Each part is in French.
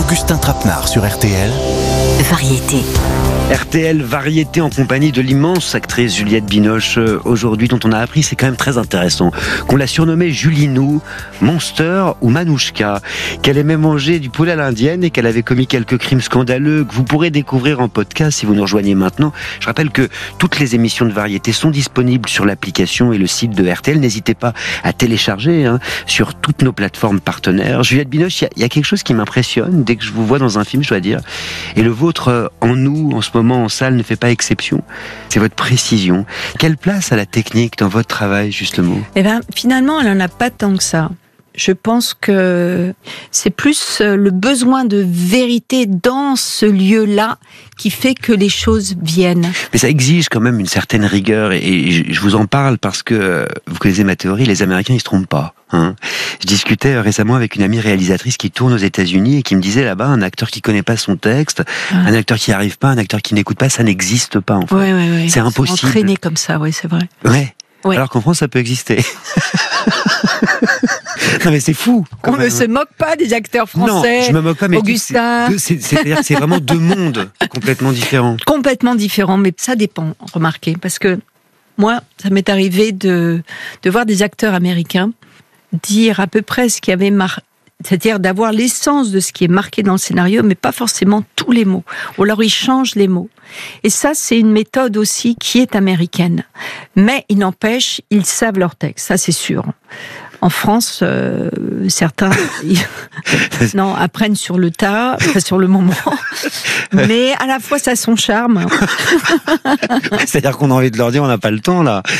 Augustin Trapenard sur RTL. Variété. RTL Variété en compagnie de l'immense actrice Juliette Binoche aujourd'hui, dont on a appris, c'est quand même très intéressant, qu'on l'a surnommée Julinou, Monster ou Manouchka, qu'elle aimait manger du poulet à l'indienne et qu'elle avait commis quelques crimes scandaleux que vous pourrez découvrir en podcast si vous nous rejoignez maintenant. Je rappelle que toutes les émissions de Variété sont disponibles sur l'application et le site de RTL. N'hésitez pas à télécharger sur toutes nos plateformes partenaires. Juliette Binoche, il y a quelque chose qui m'impressionne dès que je vous vois dans un film, je dois dire, et le vôtre en nous, en ce moment en salle, ne fait pas exception. C'est votre précision. Quelle place a la technique dans votre travail, justement ? Eh bien, finalement, elle n'en a pas tant que ça. Je pense que c'est plus le besoin de vérité dans ce lieu-là qui fait que les choses viennent. Mais ça exige quand même une certaine rigueur et je vous en parle parce que vous connaissez ma théorie, les Américains ils se trompent pas. Je discutais récemment avec une amie réalisatrice qui tourne aux États-Unis et qui me disait là-bas, un acteur qui connaît pas son texte, un acteur qui n'y arrive pas, un acteur qui n'écoute pas, ça n'existe pas en fait. Ouais. C'est impossible. Entraîné comme ça, oui, c'est vrai. Ouais. Ouais. Alors qu'en France, ça peut exister. Non mais c'est fou. On ne se moque pas des acteurs français. Non, je me moque pas, mais Augustin. C'est-à-dire que c'est vraiment deux mondes complètement différents. Complètement différents, mais ça dépend, remarquez, parce que moi, ça m'est arrivé de voir des acteurs américains dire à peu près ce qui avait c'est-à-dire d'avoir l'essence de ce qui est marqué dans le scénario, mais pas forcément tous les mots. Ou alors ils changent les mots. Et ça, c'est une méthode aussi qui est américaine. Mais il n'empêche, ils savent leur texte, ça c'est sûr. En France, certains apprennent sur le tas, sur le moment, mais à la fois ça a son charme. C'est-à-dire qu'on a envie de leur dire on n'a pas le temps là.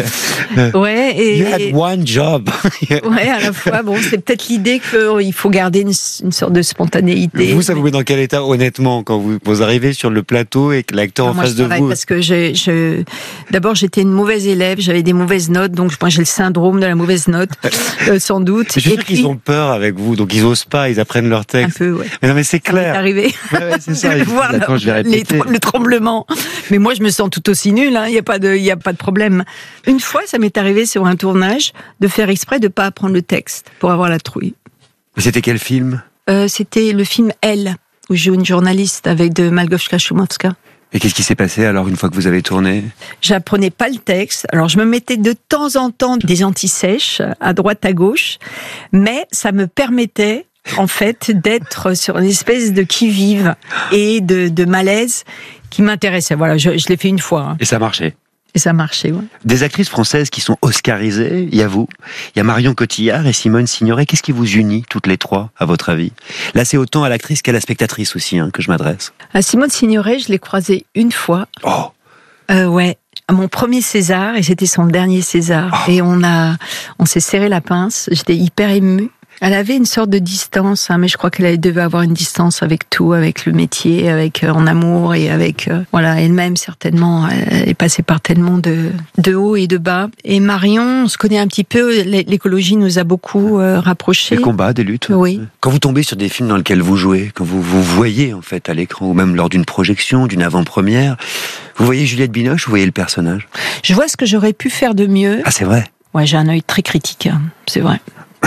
Ouais, You had one job. Ouais, à la fois, bon, c'est peut-être l'idée qu'il faut garder une sorte de spontanéité. Vous, ça vous met dans quel état, honnêtement, quand vous arrivez sur le plateau et que l'acteur en face de vous? Parce que d'abord, j'étais une mauvaise élève, j'avais des mauvaises notes, donc moi j'ai le syndrome de la mauvaise note. Sans doute. Je suis sûr qu'ils ont peur avec vous, donc ils osent pas, ils apprennent leur texte. Un peu, ouais. Mais non, mais c'est clair. C'est arrivé. Ouais, c'est ça. De voir le tremblement. Mais moi, je me sens tout aussi nulle, il y a pas de problème. Une fois, ça m'est arrivé sur un tournage de faire exprès de pas apprendre le texte pour avoir la trouille. Mais c'était quel film? C'était le film Elle, où je joue une journaliste avec de Malgorzata Szumowska. Et qu'est-ce qui s'est passé alors une fois que vous avez tourné? J'apprenais pas le texte, alors je me mettais de temps en temps des anti-sèches à droite à gauche, mais ça me permettait en fait d'être sur une espèce de qui-vive et de malaise qui m'intéressait. Voilà, je l'ai fait une fois. Et ça marchait? Et ça marchait, ouais. Des actrices françaises qui sont oscarisées, il y a vous, il y a Marion Cotillard et Simone Signoret. Qu'est-ce qui vous unit toutes les trois, à votre avis? Là, c'est autant à l'actrice qu'à la spectatrice aussi que je m'adresse. À Simone Signoret, je l'ai croisée une fois. Oh. Ouais, à mon premier César, et c'était son dernier César. Oh. Et on s'est serré la pince. J'étais hyper émue. Elle avait une sorte de distance, mais je crois qu'elle devait avoir une distance avec tout, avec le métier, avec en amour et avec elle-même certainement. Elle est passée par tellement de hauts et de bas. Et Marion, on se connaît un petit peu. L'écologie nous a beaucoup rapprochés. Des combats, des luttes. Oui. Quand vous tombez sur des films dans lesquels vous jouez, quand vous voyez en fait à l'écran ou même lors d'une projection, d'une avant-première, vous voyez Juliette Binoche, vous voyez le personnage? Je vois ce que j'aurais pu faire de mieux. Ah, c'est vrai. Ouais, j'ai un œil très critique, c'est vrai.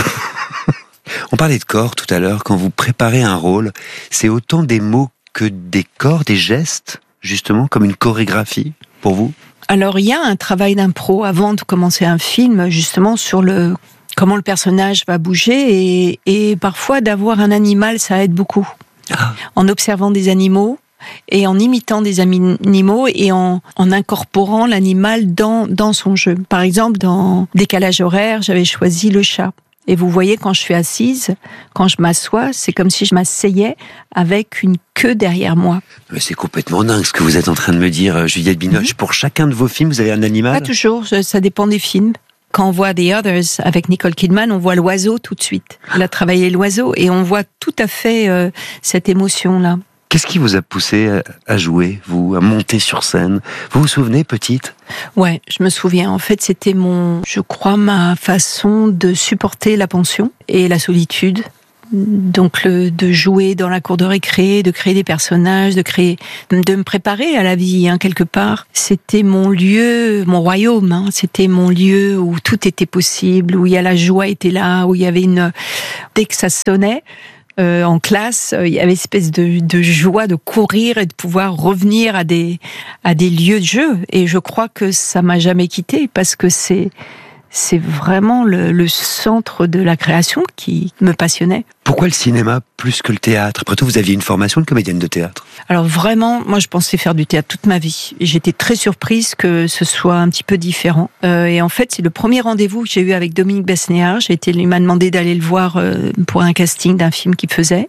On parlait de corps tout à l'heure. Quand vous préparez un rôle, c'est autant des mots que des corps, des gestes, justement, comme une chorégraphie pour vous? Alors, il y a un travail d'impro avant de commencer un film, justement, sur comment le personnage va bouger et parfois d'avoir un animal, ça aide beaucoup. Ah. En observant des animaux et en imitant des animaux et en incorporant l'animal dans son jeu. Par exemple, dans Décalage horaire, j'avais choisi le chat. Et vous voyez, quand je suis assise, quand je m'assois, c'est comme si je m'asseyais avec une queue derrière moi. Mais c'est complètement dingue ce que vous êtes en train de me dire, Juliette Binoche. Pour chacun de vos films, vous avez un animal? Pas toujours, ça dépend des films. Quand on voit The Others avec Nicole Kidman, on voit l'oiseau tout de suite. Elle a travaillé l'oiseau et on voit tout à fait cette émotion-là. Qu'est-ce qui vous a poussé à jouer, vous, à monter sur scène? Vous vous souvenez, petite? Ouais, je me souviens. En fait, c'était ma façon de supporter la pension et la solitude. Donc, de jouer dans la cour de récré, de créer des personnages, de me préparer à la vie, quelque part. C'était mon lieu, mon royaume. C'était mon lieu où tout était possible, où la joie était là, où il y avait dès que ça sonnait, En classe, il y avait une espèce de joie de courir et de pouvoir revenir à des lieux de jeu. Et je crois que ça m'a jamais quitté parce que c'est vraiment le centre de la création qui me passionnait. Pourquoi le cinéma plus que le théâtre? Après tout, vous aviez une formation de comédienne de théâtre. Alors vraiment, moi je pensais faire du théâtre toute ma vie. Et j'étais très surprise que ce soit un petit peu différent. Et en fait, c'est le premier rendez-vous que j'ai eu avec Dominique Besnéard. Il m'a demandé d'aller le voir pour un casting d'un film qu'il faisait.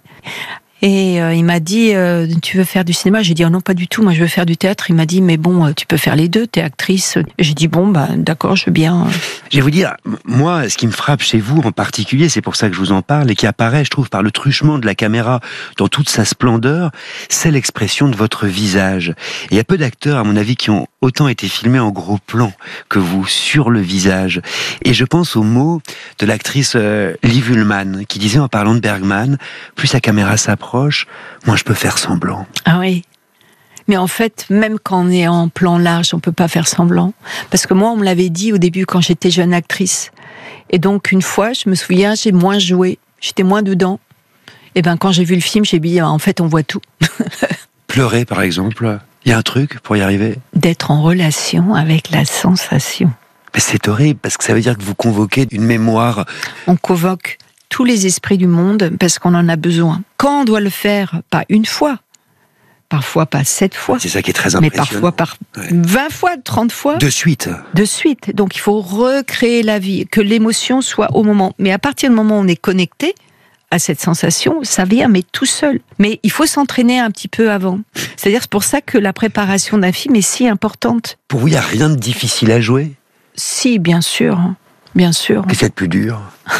Et il m'a dit, tu veux faire du cinéma? J'ai dit, oh non, pas du tout, moi je veux faire du théâtre. Il m'a dit, mais bon, tu peux faire les deux, t'es actrice. Et j'ai dit, bon, bah d'accord, je veux bien. Je vais vous dire, moi, ce qui me frappe chez vous en particulier, c'est pour ça que je vous en parle, et qui apparaît, je trouve, par le truchement de la caméra dans toute sa splendeur, c'est l'expression de votre visage. Et il y a peu d'acteurs, à mon avis, qui ont autant été filmés en gros plan que vous, sur le visage. Et je pense aux mots de l'actrice Liv Ullmann, qui disait en parlant de Bergman, plus la caméra s'approche, moi je peux faire semblant. Ah oui. Mais en fait, même quand on est en plan large, on peut pas faire semblant. Parce que moi, on me l'avait dit au début quand j'étais jeune actrice. Et donc, une fois, je me souviens, j'ai moins joué. J'étais moins dedans. Et ben, quand j'ai vu le film, j'ai dit, en fait, on voit tout. Pleurer, par exemple. Il y a un truc pour y arriver? D'être en relation avec la sensation. Mais c'est horrible, parce que ça veut dire que vous convoquez une mémoire. On convoque tous les esprits du monde parce qu'on en a besoin. Quand on doit le faire, pas une fois, parfois pas 7 fois. C'est ça qui est très impressionnant. Mais parfois par 20 fois, 30 fois. De suite. De suite. Donc il faut recréer la vie, que l'émotion soit au moment. Mais à partir du moment où on est connecté à cette sensation, ça vient, mais tout seul. Mais il faut s'entraîner un petit peu avant. C'est-à-dire, c'est pour ça que la préparation d'un film est si importante. Pour vous, il n'y a rien de difficile à jouer? Si, bien sûr. Bien sûr. Qu'est-ce qu'il y a de plus dur?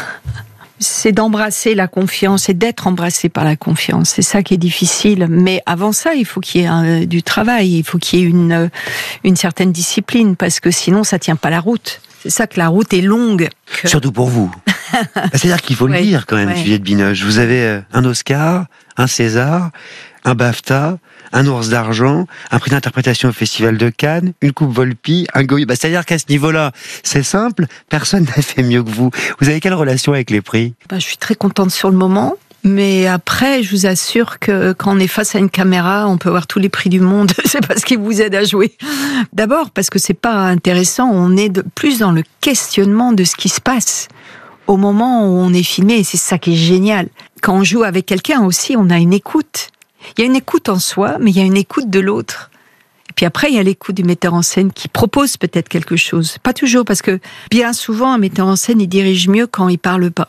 C'est d'embrasser la confiance et d'être embrassé par la confiance. C'est ça qui est difficile. Mais avant ça, il faut qu'il y ait du travail, il faut qu'il y ait une certaine discipline, parce que sinon, ça tient pas la route. C'est ça que la route est longue. Surtout pour vous. C'est-à-dire qu'il faut le dire quand même, Juliette Binoche. Vous avez un Oscar, un César, un BAFTA, un Ours d'argent, un prix d'interprétation au Festival de Cannes, une coupe Volpi, un Goya. C'est-à-dire qu'à ce niveau-là, c'est simple, personne n'a fait mieux que vous. Vous avez quelle relation avec les prix? Je suis très contente sur le moment, mais après, je vous assure que quand on est face à une caméra, on peut avoir tous les prix du monde. C'est pas ce qui vous aide à jouer. D'abord, parce que c'est pas intéressant, on est plus dans le questionnement de ce qui se passe au moment où on est filmé, et c'est ça qui est génial. Quand on joue avec quelqu'un aussi, on a une écoute. Il y a une écoute en soi, mais il y a une écoute de l'autre. Et puis après, il y a l'écoute du metteur en scène qui propose peut-être quelque chose. Pas toujours, parce que bien souvent, un metteur en scène, il dirige mieux quand il parle pas.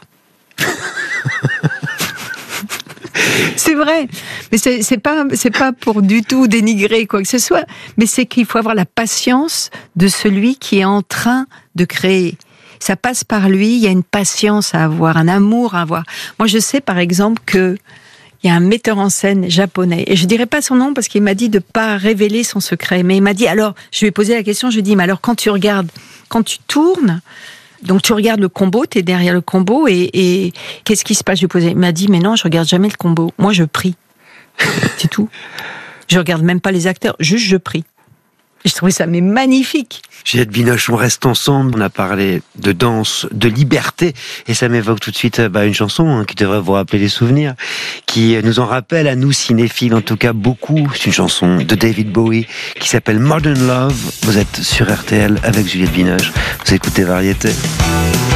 C'est vrai. Mais c'est pas pour du tout dénigrer quoi que ce soit. Mais c'est qu'il faut avoir la patience de celui qui est en train de créer. Ça passe par lui, il y a une patience à avoir, un amour à avoir. Moi, je sais par exemple que il y a un metteur en scène japonais, et je dirais pas son nom parce qu'il m'a dit de pas révéler son secret, mais il m'a dit, alors, je lui ai posé la question, je lui ai dit, mais alors quand tu tournes, donc tu regardes le combo, t'es derrière le combo, et qu'est-ce qui se passe? Je lui ai posé, il m'a dit, mais non, je regarde jamais le combo, moi je prie, c'est tout. Je regarde même pas les acteurs, juste je prie. Je trouvais ça mais magnifique. Juliette Binoche, on reste ensemble. On a parlé de danse, de liberté, et ça m'évoque tout de suite une chanson qui devrait vous rappeler des souvenirs, qui nous en rappelle à nous cinéphiles, en tout cas beaucoup. C'est une chanson de David Bowie qui s'appelle Modern Love. Vous êtes sur RTL avec Juliette Binoche. Vous écoutez Variété.